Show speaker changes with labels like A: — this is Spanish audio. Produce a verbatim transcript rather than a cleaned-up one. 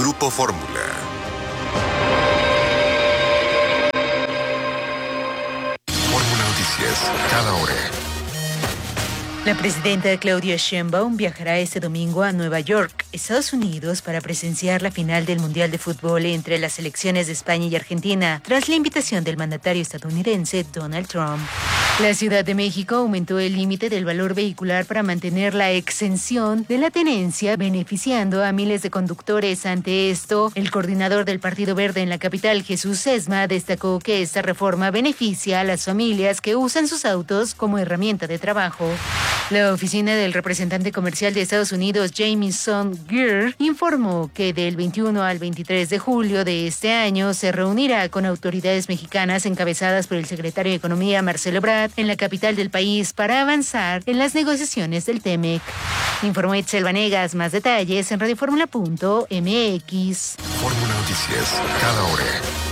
A: Grupo Fórmula. Fórmula Noticias, cada hora.
B: La presidenta Claudia Sheinbaum viajará este domingo a Nueva York, Estados Unidos, para presenciar la final del Mundial de Fútbol entre las selecciones de España y Argentina, tras la invitación del mandatario estadounidense Donald Trump. La Ciudad de México aumentó el límite del valor vehicular para mantener la exención de la tenencia, beneficiando a miles de conductores. Ante esto, el coordinador del Partido Verde en la capital, Jesús Sesma, destacó que esta reforma beneficia a las familias que usan sus autos como herramienta de trabajo. La oficina del representante comercial de Estados Unidos, Jamieson Greer, informó que del veintiuno al veintitrés de julio de este año se reunirá con autoridades mexicanas encabezadas por el secretario de Economía, Marcelo Ebrard, en la capital del país para avanzar en las negociaciones del T-M E C. Informó Itzel Vanegas. Más detalles en radioformula punto m x.
A: Fórmula Noticias, cada hora.